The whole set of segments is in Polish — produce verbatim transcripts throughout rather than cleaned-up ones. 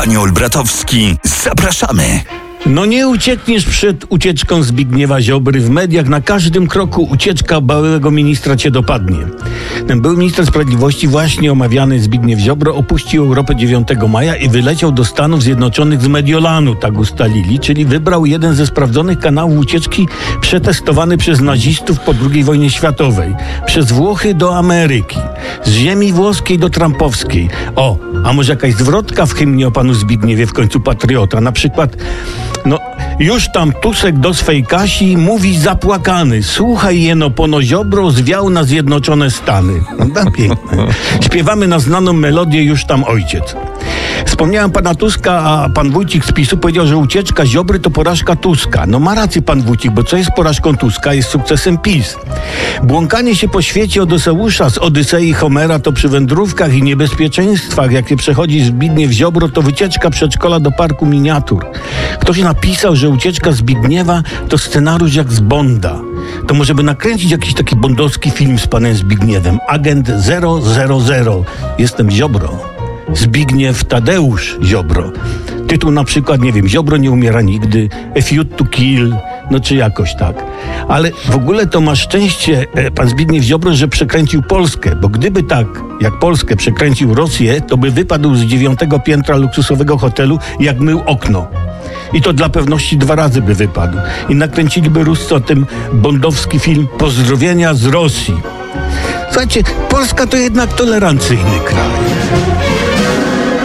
Panie Olbratowski, zapraszamy. No nie uciekniesz przed ucieczką Zbigniewa Ziobry. W mediach na każdym kroku ucieczka byłego ministra cię dopadnie. Ten były minister sprawiedliwości, właśnie omawiany Zbigniew Ziobro, opuścił Europę dziewiątego maja i wyleciał do Stanów Zjednoczonych z Mediolanu, tak ustalili, czyli wybrał jeden ze sprawdzonych kanałów ucieczki przetestowany przez nazistów po drugiej wojnie światowej. Przez Włochy do Ameryki, z ziemi włoskiej do trampowskiej. O, a może jakaś zwrotka w hymnie o panu Zbigniewie, w końcu patriota, na przykład... No, już tam Tusek do swej Kasi mówi zapłakany. Słuchaj jeno, pono Ziobro zwiał na Zjednoczone Stany. No, piękne. Śpiewamy na znaną melodię Już tam ojciec. Wspomniałem pana Tuska, a pan Wójcik z PiSu powiedział, że ucieczka Ziobry to porażka Tuska. No ma rację pan Wójcik, bo co jest porażką Tuska, jest sukcesem PiS. Błąkanie się po świecie Odyseusza z Odysei Homera to przy wędrówkach i niebezpieczeństwach, jakie przechodzi Zbigniew Ziobro, to wycieczka przedszkola do parku miniatur. Ktoś napisał, że ucieczka Zbigniewa to scenariusz jak z Bonda. To może by nakręcić jakiś taki bondowski film z panem Zbigniewem. Agent zero zero zero. Jestem Ziobro. Zbigniew Tadeusz Ziobro. Tytuł na przykład, nie wiem, Ziobro nie umiera nigdy, A Feud to Kill, no czy jakoś tak. Ale w ogóle to ma szczęście e, pan Zbigniew Ziobro, że przekręcił Polskę, bo gdyby tak jak Polskę przekręcił Rosję, to by wypadł z dziewiątego piętra luksusowego hotelu, jak mył okno. I to dla pewności dwa razy by wypadł. I nakręciliby Ruscy o tym bondowski film Pozdrowienia z Rosji. Słuchajcie, Polska to jednak tolerancyjny kraj.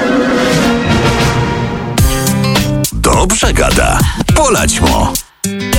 Dobrze gada. Polać mu.